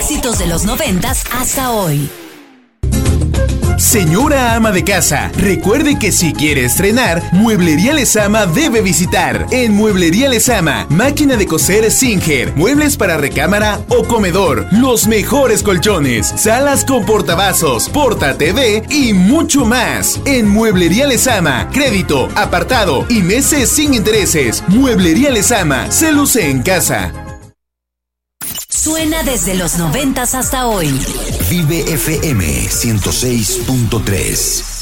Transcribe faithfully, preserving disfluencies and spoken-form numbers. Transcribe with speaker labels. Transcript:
Speaker 1: Éxitos de los noventas hasta hoy.
Speaker 2: Señora ama de casa, recuerde que si quiere estrenar, Mueblería Lezama debe visitar. En Mueblería Lezama, máquina de coser Singer, muebles para recámara o comedor, los mejores colchones, salas con portavasos, porta T V y mucho más. En Mueblería Lezama, crédito, apartado y meses sin intereses. Mueblería Lezama, se luce en casa.
Speaker 1: Suena desde los noventas hasta hoy.
Speaker 3: Vive F M ciento seis punto tres.